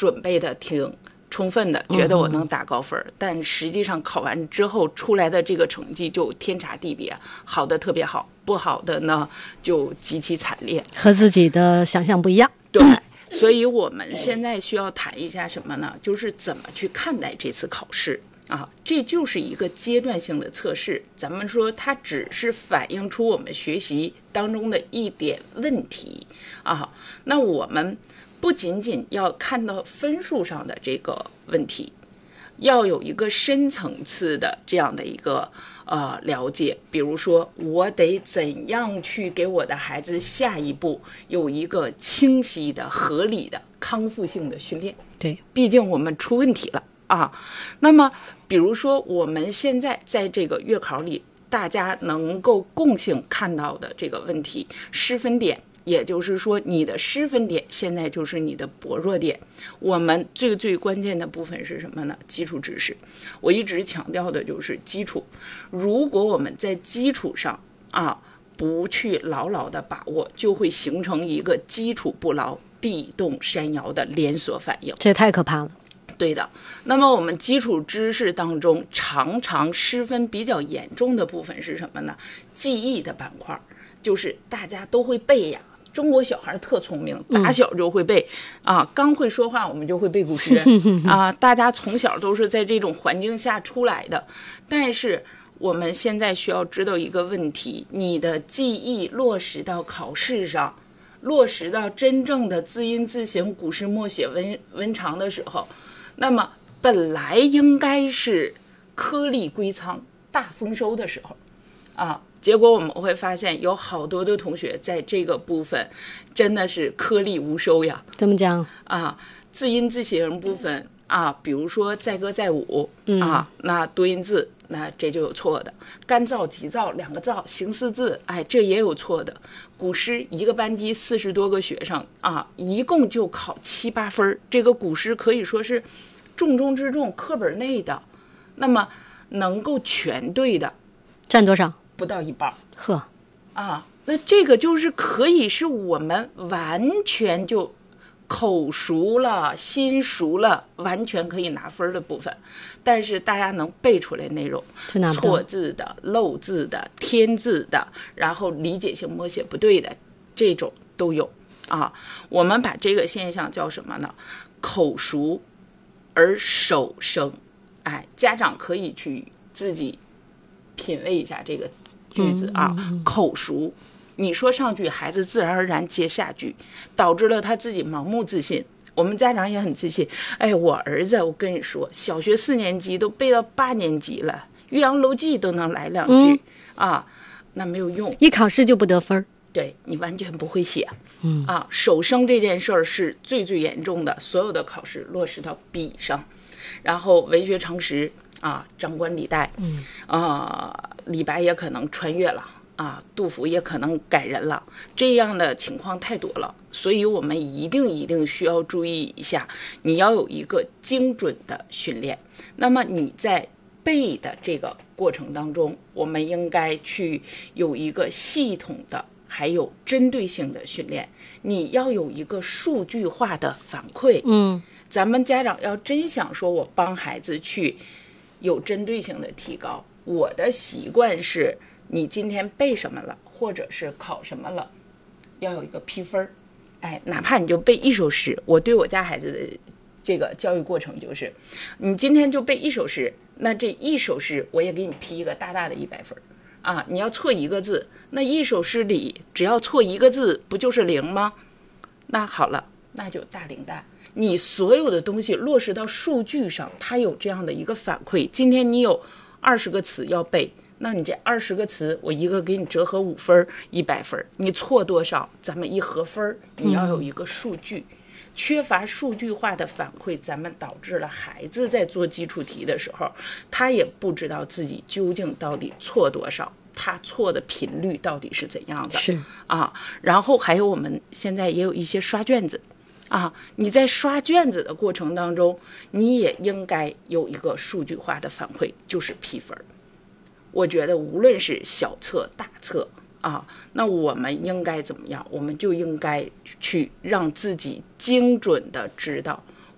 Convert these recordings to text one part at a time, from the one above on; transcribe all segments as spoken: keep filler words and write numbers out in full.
准备的挺充分的，觉得我能打高分，嗯、但实际上考完之后出来的这个成绩就天差地别，好的特别好，不好的呢就极其惨烈， 和自己的想象不一样。 对，所以我们现在需要谈一下什么呢？就是怎么去看待这次考试啊？这就是一个阶段性的测试，咱们说它只是反映出我们学习当中的一点问题啊。那我们不仅仅要看到分数上的这个问题，要有一个深层次的这样的一个呃了解。比如说，我得怎样去给我的孩子下一步有一个清晰的、合理的、康复性的训练。 对， 毕竟我们出问题了啊。那么，比如说我们现在在这个月考里，大家能够共性看到的这个问题，失分点。也就是说，你的失分点现在就是你的薄弱点。我们最最关键的部分是什么呢？基础知识。我一直强调的就是基础。如果我们在基础上啊不去牢牢的把握，就会形成一个基础不牢、地动山摇的连锁反应。 这太可怕了。 对的。那么我们基础知识当中常常失分比较严重的部分是什么呢？记忆的板块，就是大家都会背呀。中国小孩特聪明，打小就会背、嗯、啊，刚会说话我们就会背古诗啊，大家从小都是在这种环境下出来的。但是我们现在需要知道一个问题，你的记忆落实到考试上，落实到真正的字音字形、古诗默写文文长的时候，那么本来应该是颗粒归仓、大丰收的时候啊，结果我们会发现有好多的同学在这个部分真的是颗粒无收呀。 怎么讲啊？字音字形部分啊，比如说载歌载舞、嗯、啊，那多音字，那这就有错的。干燥急躁两个燥，形似字，哎，这也有错的。古诗一个班级四十多个学生啊，一共就考七八分，这个古诗可以说是重中之重，课本内的。那么能够全对的占多少？ 不到一半。 呵， 啊，那这个就是可以是我们完全就口熟了、心熟了，完全可以拿分的部分。但是大家能背出来内容，错字的、漏字的、添字的，然后理解性默写不对的，这种都有啊。我们把这个现象叫什么呢？口熟而手生。哎，家长可以去自己品味一下这个句子啊，嗯嗯、口熟，你说上句，孩子自然而然接下句，导致了他自己盲目自信。我们家长也很自信，哎，我儿子，我跟你说，小学四年级都背到八年级了，岳阳楼记都能来两句、嗯、啊，那没有用， 一考试就不得分， 对你完全不会写， 嗯啊，手生这件事儿是最最严重的，所有的考试落实到笔上。然后文学常识啊，张冠李戴， 嗯啊，李白也可能穿越了啊，杜甫也可能改人了，这样的情况太多了，所以我们一定一定需要注意一下，你要有一个精准的训练。那么你在背的这个过程当中，我们应该去有一个系统的还有针对性的训练，你要有一个数据化的反馈。 嗯， 咱们家长要真想说我帮孩子去有针对性的提高，我的习惯是你今天背什么了，或者是考什么了，要有一个批分。哎，哪怕你就背一首诗，我对我家孩子的这个教育过程就是，你今天就背一首诗，那这一首诗我也给你批一个大大的一百分啊！你要错一个字，那一首诗里只要错一个字，不就是零吗？那好了，那就大零蛋。你所有的东西落实到数据上，它有这样的一个反馈。今天你有二十个词要背，那你这二十个词，我一个给你折合五分，一百分，你错多少，咱们一合分，你要有一个数据。嗯、缺乏数据化的反馈，咱们导致了孩子在做基础题的时候，他也不知道自己究竟到底错多少，他错的频率到底是怎样的。 是啊，然后还有我们现在也有一些刷卷子。啊，你在刷卷子的过程当中，你也应该有一个数据化的反馈，就是批分。我觉得无论是小测大测啊，那我们应该怎么样？我们就应该去让自己精准的知道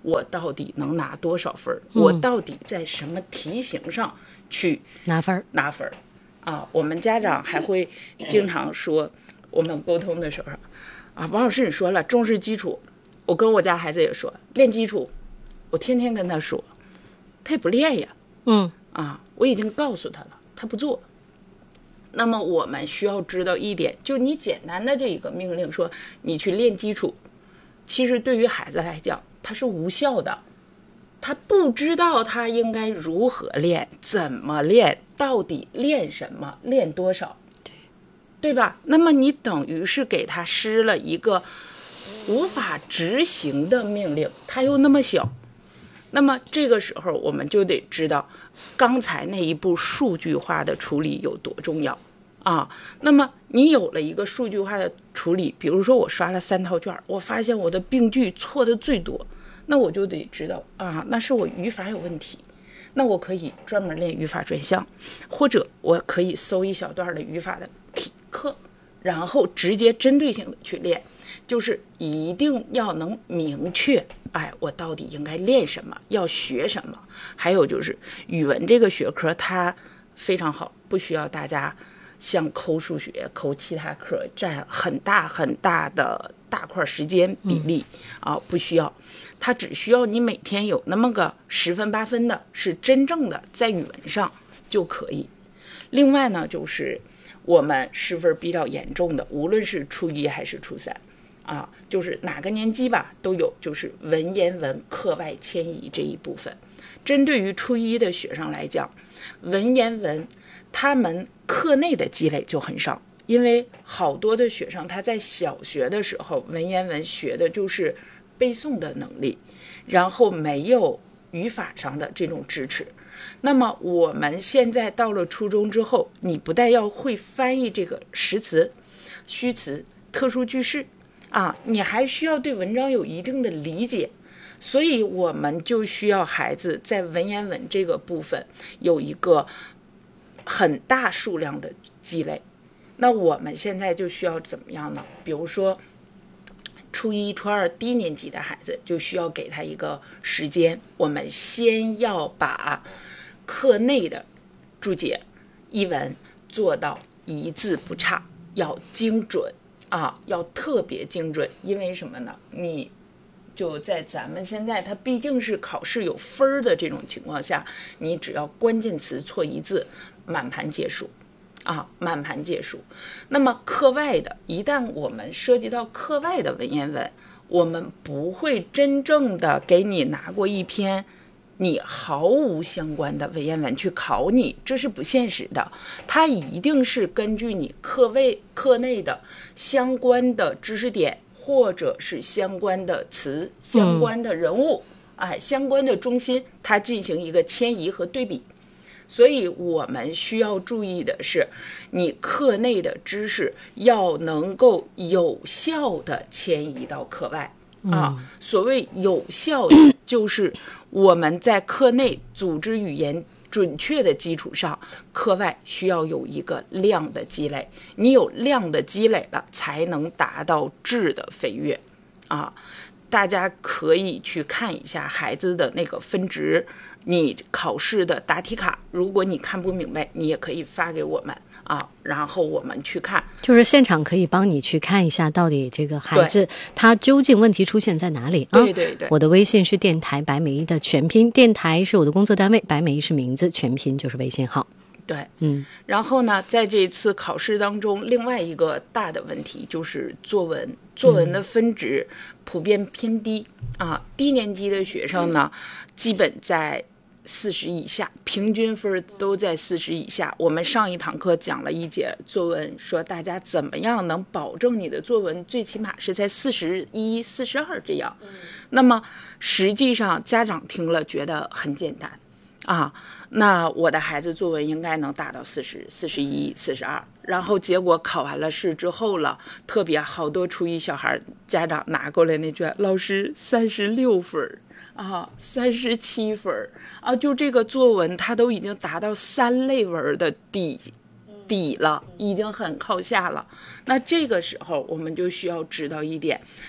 我到底能拿多少分、 嗯、 我到底在什么题型上去拿分拿分啊？我们家长还会经常说，我们沟通的时候啊，王老师你说了重视基础，我跟我家孩子也说练基础，我天天跟他说，他也不练呀。 嗯啊，我已经告诉他了，他不做。那么我们需要知道一点，就你简单的这一个命令说你去练基础，其实对于孩子来讲它是无效的，他不知道他应该如何练，怎么练，到底练什么，练多少，对对吧？那么你等于是给他施了一个无法执行的命令，他又那么小，那么这个时候我们就得知道刚才那一步数据化的处理有多重要啊。那么你有了一个数据化的处理，比如说我刷了三套卷，我发现我的病句错的最多，那我就得知道啊，那是我语法有问题，那我可以专门练语法专项，或者我可以搜一小段的语法的题课，然后直接针对性的去练，就是一定要能明确，哎，我到底应该练什么，要学什么。还有就是语文这个学科它非常好，不需要大家像抠数学抠其他科占很大很大的大块时间比例、嗯、啊，不需要，它只需要你每天有那么个十分八分的是真正的在语文上就可以。另外呢，就是我们失分比较严重的，无论是初一还是初三啊，就是哪个年级吧都有，就是文言文课外迁移这一部分。针对于初一的学生来讲，文言文他们课内的积累就很少，因为好多的学生他在小学的时候文言文学的就是背诵的能力，然后没有语法上的这种支持。那么我们现在到了初中之后，你不但要会翻译这个实词、虚词、特殊句式啊，你还需要对文章有一定的理解，所以我们就需要孩子在文言文这个部分有一个很大数量的积累。那我们现在就需要怎么样呢？比如说初一初二低年级的孩子就需要给他一个时间，我们先要把课内的注解译文做到一字不差，要精准啊，要特别精准。因为什么呢？你就在咱们现在它毕竟是考试有分的这种情况下，你只要关键词错一字，满盘皆输啊，满盘皆输。那么课外的，一旦我们涉及到课外的文言文，我们不会真正的给你拿过一篇你毫无相关的文言文去考你，这是不现实的。它一定是根据你课外课内的相关的知识点，或者是相关的词、相关的人物、嗯、哎，相关的中心，它进行一个迁移和对比。所以我们需要注意的是，你课内的知识要能够有效的迁移到课外、嗯、啊。所谓有效的，就是我们在课内组织语言准确的基础上，课外需要有一个量的积累。你有量的积累了，才能达到质的飞跃啊。大家可以去看一下孩子的那个分值，你考试的答题卡，如果你看不明白，你也可以发给我们啊，然后我们去看， 就是现场可以帮你去看一下到底这个孩子他究竟问题出现在哪里啊？ 对对对， 我的微信是电台白美一的全拼，电台是我的工作单位，白美一是名字，全拼就是微信号。 对， 嗯， 然后呢，在这次考试当中，另外一个大的问题就是作文，作文的分值普遍偏低、嗯、啊，低年级的学生呢，基本在四十以下，平均分都在四十以下。我们上一堂课讲了一节作文，说大家怎么样能保证你的作文最起码是在四十一、四十二这样。嗯、那么实际上家长听了觉得很简单啊，那我的孩子作文应该能达到四十、四十一、四十二。然后结果考完了试之后了，特别好多初一小孩家长拿过来那卷，老师三十六分。啊，三十七分啊！就这个作文，它都已经达到三类文的底底了，已经很靠下了。那这个时候，我们就需要知道一点，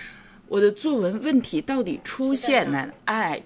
我的作文问题到底出现在哪？哎，